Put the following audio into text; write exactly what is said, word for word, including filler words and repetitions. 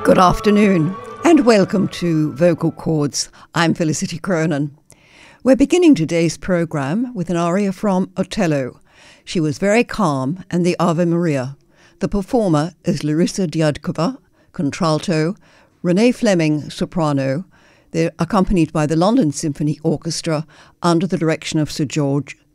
Good afternoon and welcome to Vocal Chords. I'm Felicity Cronin. We're beginning today's programme with an aria from Otello. She was very calm and the Ave Maria. The performer is Larissa Dyadkova, contralto, Renee Fleming, soprano. They're accompanied by the London Symphony Orchestra under the direction of Sir George